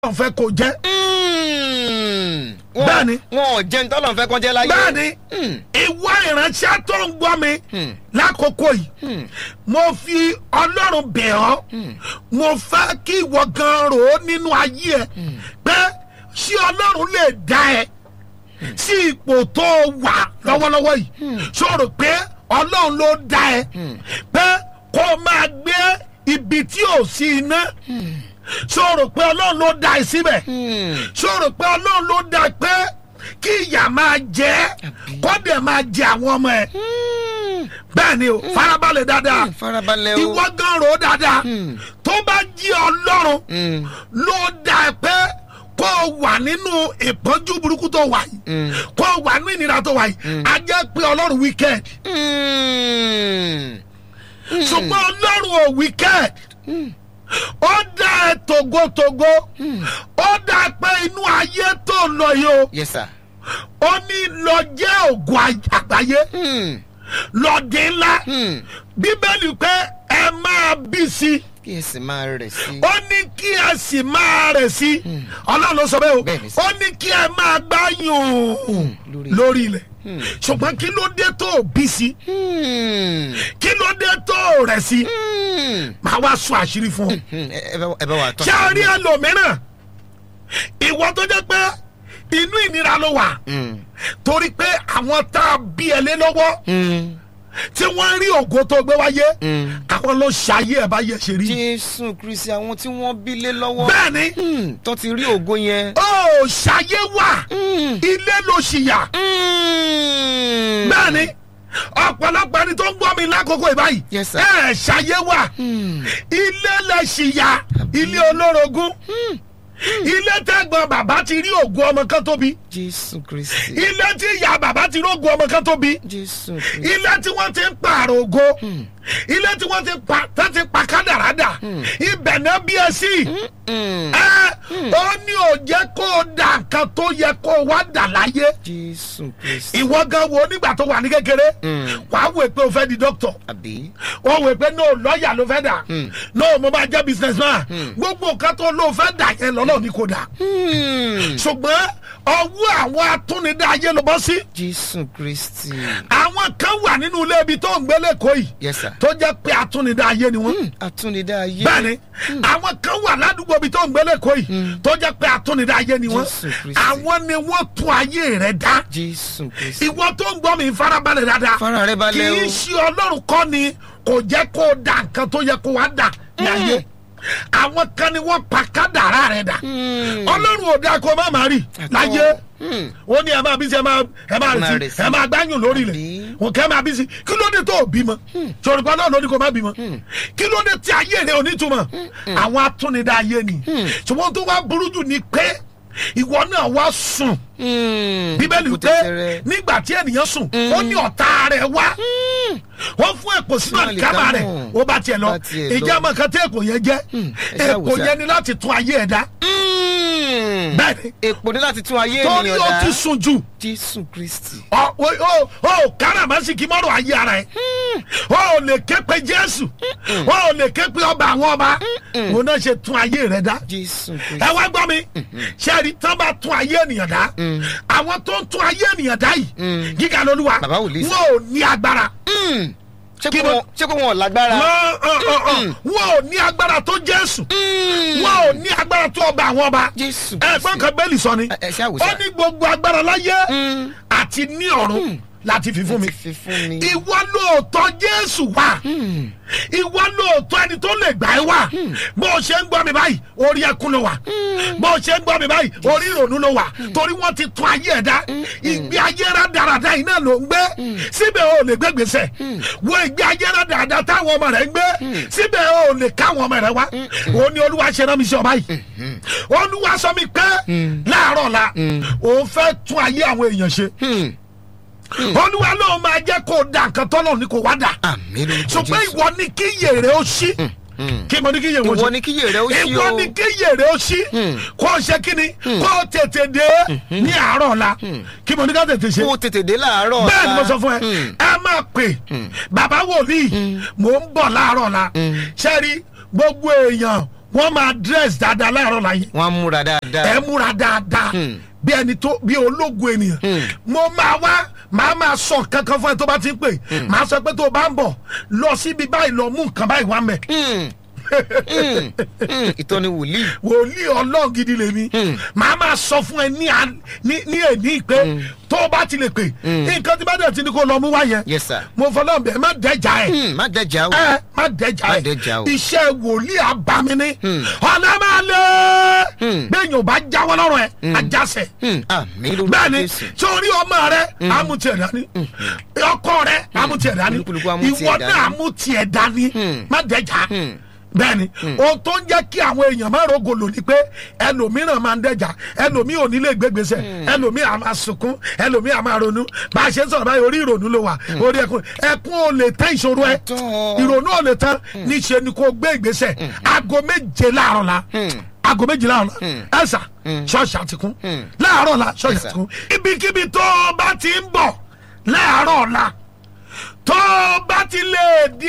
wọ́n fẹ́ kó jẹ́. Bẹ́ẹ̀ni. Wọ́n jẹ́ ntọ́lọ̀ fẹ́ kó jẹ́ láyé. Bẹ́ẹ̀ni. Ìwọ ìránṣẹ́ tó ń gbọ́ mi lákòókò yìí. Mo fi Ọlọ́run bẹ̀ ọ́. Mo fẹ́ kí ìwọ gan rò ó nínú ayé ẹ pé ṣé Ọlọ́run lè dá ẹ sí ipò tó wà lọ́wọ́lọ́wọ́ yìí. Ṣé o rò pé Ọlọ́run ló dá ẹ pé kó máa gbé ibi tí ò sí iná? Ṣé o rò pé Ọlọ́run ló dá ẹ síbẹ̀? Ṣé o rò pé Ọlọ́run ló dá ẹ pé kí ìyà máa jẹ kó dẹ̀ máa jẹ àwọn ọmọ ẹ? Bẹ́ẹ̀ ni o, farabalẹ̀ dáadáa. Farabalẹ̀ o. Ìwọ gan rò ó dáadáa. Tó bá jí Ọlọ́run ló dá ẹ pé kó o wà nínú ìpọ́njú burúkú tó wà yìí, kó o wà nínú ìnira tó wà yìí, a jẹ́ pé Ọlọ́run wicked. Ṣùgbọ́n Ọlọ́run ò wicked. Ó dá ẹ togotogo. Ó dá ẹ pé inú ayé tó lọ yìí o. Yes sir. Ó ní lọ jẹ́ ògùn àgbáyé. Lọ dín ńlá. Bíbélì pé ẹ máa bí sí. Kí ẹ sì máa rẹ̀ sí. Ó ní kí ẹ sì máa rẹ̀ sí. Ọlọ́run ló sọ bẹ́ẹ̀ o. Bẹ́ẹ̀ni sir. Ó ní kí ẹ máa gbáyùn lórí ilẹ̀. Ṣùgbọ́n kí ló dé tó bí sí? Kí ló dé tó rẹ̀ sí? Màá wá sọ àṣírí fún ọ. Ẹ bá wa tọ́. Ṣé a rí ẹlòmíràn? Ìwọ tó jẹ́ pé inú ìnira ló wà. Torí pé àwọn tá a bí ẹ lé lọ́wọ́ tí wọ́n rí ògo tó gbé wáyé, àwọn ló ṣayé ẹ̀ bá yẹ ṣe rí. Jésù Kristi, àwọn tí wọ́n bí lé lọ́wọ́. Bẹ́ẹ̀ni. Tó ti rí ògo yẹn. Ó ṣayé wà. Ilé ló ṣìyà. Bẹ́ẹ̀ni. Ọ̀pọ̀lọpọ̀ ẹni tó ń gbọ́ mi lákòókò ìbáyìí. Yes sir. Ẹ ṣayé wà. Ilé lẹ ṣìyà. Ilé olórogún. Ilé tẹ́gbọ́n bàbá ti rí ògo ọmọ kan tóbi. Jésù Kristi. Ilé tí ìyá bàbá ti rí ògo ọmọ kan tóbi. Jésù Kristi. Ilé tí wọ́n ti ń pààrọ̀ ògo. Ilé tí wọ́n ti pa kádàrádà. Ibẹ̀ náà bí ẹ sí. Ó ní ò jẹ́ kó o dà nǹkan tó yẹ kó o wá dà láyé. Jésù Kristi. Ìwọ gan wo nígbà tó wà ní kékeré. Wàá wò pé o fẹ́ di dókítà. Àbí. Wọ́n wò pé no lọ́ọ̀yà ló fẹ́ dà. No mo máa jẹ́ businessman. Gbogbo nǹkan tó ló fẹ́ dà yẹn lọ́nà ni kò dà. Ṣùgbọ́n ọwọ́ àwọn atúnidá ayé ló bọ́ sí. Jésù Kristi. Àwọn kan wà nínú ilé ibi tó ń gbé lẹ́kọ̀ọ́ yìí. Yes sir. Tó jẹ́ pé atúnidá ayé ni wọ́n. Atúnidá ayé. Bẹ́ẹ̀ni, àwọn kan wà ládùúgbò ibi tó ń gbé lẹ́kọ̀ọ́ yìí. Tó jẹ́ pé atúnidá ayé ni wọ́n. Jésù Kristi. Àwọn ni wọ́n tún ayé rẹ̀ dá. Jésù Kristi. Ìwọ tó ń gbọ́ mi farabalẹ̀ dáadáa. Fara rẹ balẹ̀ o. Kì í ṣe Ọlọ́run kọ́ ni kò jẹ́ kó o dà nǹkan tó yẹ kó wá dà ní ayé. Àwọn kan ni wọ́n pa kádàrá rẹ̀ dà. Ọlọ́run ò dá kó má má rí láyé. Ó ní ẹ máa bí sí ẹ máa rẹ̀ sí ẹ máa gbáyùn lórí ilẹ̀. Òkè máa bí sí. Kí ló dé tó o bímọ? Sọ̀rọ̀ pa náà ló ní kó má bímọ. Kí ló dé tí ayé rẹ̀ ò ní túmọ̀? Àwọn atúnidá ayé ni. Ṣùgbọ́n tó wá burú jù ni pé ìwọ náà wá sùn. Bíbélì pé nígbà tí ènìyàn sùn ó ní ọ̀tá rẹ̀ wá. Wọ́n fún èpò sínú àlìkámà rẹ̀ ó bá tiẹ̀ lọ. Ìjà mọ̀ kan tí èkó yẹn jẹ́. Èkó yẹn ni láti tún ayé ẹ̀ dá. Bẹ́ẹ̀ni. Èpò ní láti tún ayé Torí ènìyàn dá. ó ti sùn jù. Jésù Kristi. Ó káràmásìkì mọ́rọ̀ ayé ara ẹ̀. Ó lè ké pe Jésù. Ó lè ké pe ọba àwọn ọba. Òun náà ṣe tún ayé rẹ̀ dá. Jésù Kristi. Ẹ wá gbọ́ mi. Ṣẹ́ẹ̀rì tán bá tún ayé ènìyàn dá. Àwọn tó ń tún ayé ènìyàn dá yìí. Gíga lolúwa. Bàbá wòlíì. Wọ́n ò ní agbára. Ṣé kó wọn ò lágbára? Wọ́n ò ní agbára tó Jésù. Wọ́n ò ní agbára tó ọba àwọn ọba. Jésù Kristi. Ẹ̀gbọ́n kan bẹ́ẹ̀lì sọ ni. Ẹ ṣe àwòsàn. Ó ní gbogbo agbára láyé àti ní ọ̀run láti fi fún mi. Ìwọ lóòótọ́ Jésù wà. Ìwọ lóòótọ́ ẹni tó lè gbà ẹ́ wà. Bó o ṣe ń gbọ́ mi báyìí orí ẹkún ló wà. Bó o ṣe ń gbọ́ mi báyìí orí ìrònú ló wà. Torí wọ́n ti tún ayé ẹ̀ dá. Ìgbé ayé rádaràda yìí náà ló ń gbé. Síbẹ̀ o lè gbé gbèsè. Wo ìgbé ayé rádaràda táwọn ọmọ rẹ̀ ń gbé. Síbẹ̀ o lè káwọn ọmọ rẹ̀ wá. O ní Olúwa ṣe rán mi sí ọ báyìí. Olúwa sọ mi pé láàárọ̀ la òun fẹ́ tún ayé àwọn èèyàn ṣe. Olúwa ló máa jẹ́ kó dà nǹkan tọ́lọ̀ ní kó wá dà. Ṣùgbọ́n ìwọ ni kí yèrè ó ṣí. Kí mo ní kí yèrè ó ṣí. Ìwọ ni kí yèrè ó ṣí o. Ìwọ ni kí yèrè ó ṣí. Kó o ṣe kí ni? Kó o tètè dé ní àárọ̀ la. Kí mo ní ká tètè ṣe. Kó o tètè dé láàárọ̀ la. Bẹ́ẹ̀ ni mo sọ fún ẹ. Ẹ máa pè. Bàbá wòlíì mò ń bọ̀ láàárọ̀ la. Ṣé rí gbogbo èèyàn wọ́n máa dress dáadáa láàárọ̀ láyé. wọ́n á múra dáadáa. ẹ múra dáadáa bí ẹni tó bí ológun ènìyàn. mo máa sọ kankan fún ẹ tó bá ti ń pè. màá sọ pé tó o bá ń bọ̀ lọ síbi báyìí lọ mú nǹkan báyìí wá mẹ́. ìtọ́ni wòlíì. wòlíì ọlọ́run gidi lèmi. màá máa sọ fún ẹ ní èní pé tó o bá ti lè pè. nǹkan tí bá dẹ̀ ti ní kó lọ mú wá yẹn. yes sir. mo fọlọ́ bẹ̀ má dẹ́jà ẹ̀. má dẹ́jà o. má dẹ́jà má ẹ̀. dẹ́jà o. iṣẹ́ wòlíì abami ni. ọ̀nà máa lé. bẹ́ẹ̀ni ò bá jáwọ́ lọ́rùn ẹ̀ ajásẹ̀. bẹ́ẹ̀ni sórí ọmọ rẹ amútiẹ̀ dání. ọkọ rẹ amútiẹ̀ dání. ìwọ náà amútiẹ̀ dání. má dẹ́jà. bẹ́ẹ̀ni ohun tó ń jẹ́ kí àwọn èèyàn máa rògbòlò ni pé ẹlòmíràn máa ń dẹ́jà ẹlòmíì ò ní lè gbégbèsè ẹlòmíì á máa sunkún ẹlòmíì á máa ronú bá a ṣe ń sọ̀rọ̀ báyìí orí ìrònú ló wà orí ẹkún ò lè tán ìṣòro ẹ ìrònú ò lè tán níṣẹ́ ni kò gbé ìgbésẹ̀ aago méje láàárọ̀ la ẹ̀sà ṣọ́ọ̀ṣì àtikún láàárọ̀ la ṣọ́ọ̀ṣì àtikún ibikíbi tó bá ti ń bọ̀ láàárọ̀ la tó bá ti lè di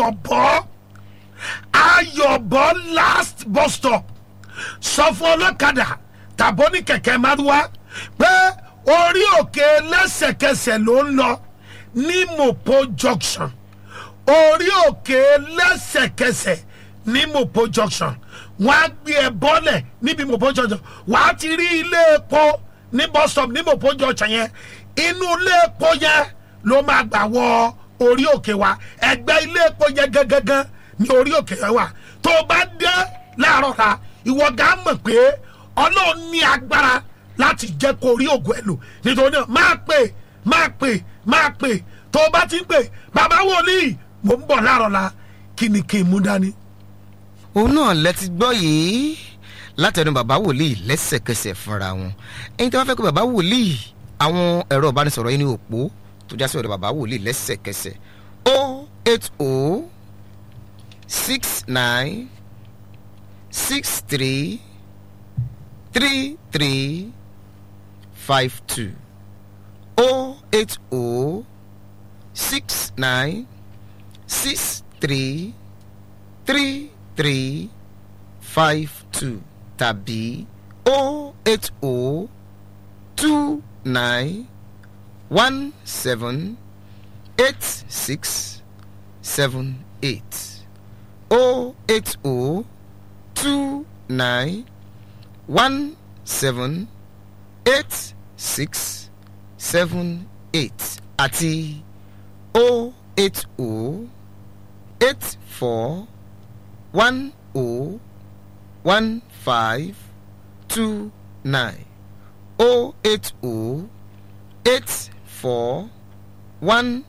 Ayọ̀bọ̀ last bus stop sọ fún ọlọ́kadà tàbó ní kẹ̀kẹ́ márúwá pé orí òkè lẹ́sẹ̀kẹsẹ̀ ló ń lọ ní Mopo junction orí òkè lẹ́sẹ̀kẹsẹ̀ ní Mopo junction wọ́n á gbé ẹ bọ́lẹ̀ níbi Mopo junction wọ́n á ti rí ilé epo ní bus stop ní Mopo junction yẹn inú ilé epo yẹn ló máa gbà wọ orí òkè wa ẹgbẹ́ ilé epo yẹn gángan ní orí òkè yẹn wà tó o bá dé láàárọ̀ la ìwọ gà mọ̀ pé Ọlọ́run ní agbára láti jẹ́ kó rí ògùn ẹ̀ lò nítorí náà máa pè tó o bá ti ń pè bàbá wòlíì mò ń bọ̀ láàárọ̀ la kí ni kí n mú dání. òun náà lẹ ti gbọ́ yìí látẹnu bàbá wòlíì lẹ́sẹ̀kẹsẹ̀ fúnra wọn ẹni tí wọ́n fẹ́ kó bàbá wòlíì àwọn ẹ̀rọ ìbánisọ̀rọ̀ yìí ní òpó tó já sí ọ̀dọ̀ bàbá wòlíì lẹ́sẹ̀kẹsẹ̀ 080 69 63 33 52 080 69 63 33 52 tàbí 080 29 17 86 78 080 29 17 86 78 àti 080 84 10 15 29 080 84 10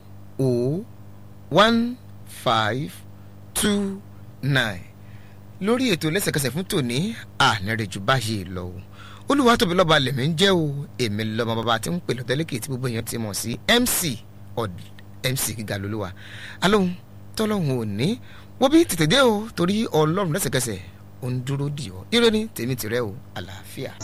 15 29 lórí ètò lẹ́sẹ̀kẹsẹ̀ fún tòní ànírèjù báyìí lọ o Olúwatóbi lọ́ba lèmi ń jẹ́ o èmi lọ́mọ bàbá tí ń pè lọ́tẹ́lẹ́kì tí gbogbo èèyàn ti mọ̀ sí MC Gíga lolúwa alóhùn tọ́lọ́hùn ò ní wọ́n bí tètè dé o torí Ọlọ́run lẹ́sẹ̀kẹsẹ̀ ó ń dúró dì ọ́ ire ní tèmi tìrẹ o àlàáfíà.